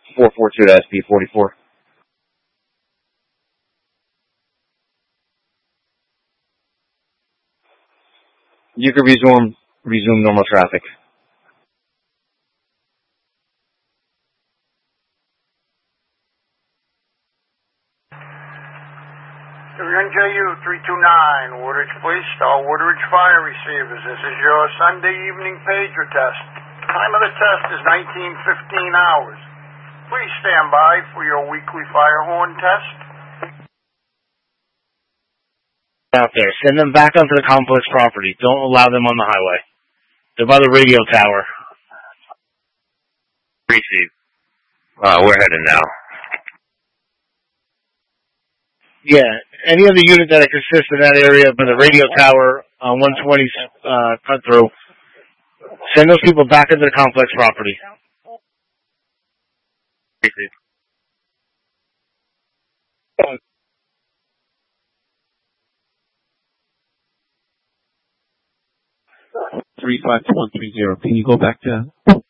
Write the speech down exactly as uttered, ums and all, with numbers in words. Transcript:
four four two to S P forty-four. You can resume resume normal traffic. N J U three two nine, Woodridge Police, Star Woodridge Fire Receivers. This is your Sunday evening pager test. Time of the test is nineteen fifteen hours. Please stand by for your weekly fire horn test. Out there, send them back onto the complex property. Don't allow them on the highway. They're by the radio tower. Receive. Uh, we're heading now. Yeah, any other unit that consists in that area by the radio tower on one twenty uh, cut through, send those people back into the complex property. Receive. three five one three zero. Can you go back to